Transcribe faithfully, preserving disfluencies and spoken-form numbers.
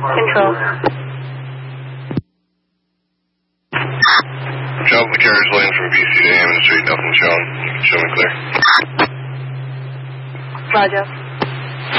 Control. Job the carriage lane from B C to Hammond Street, nothing shown. Show me clear. Roger.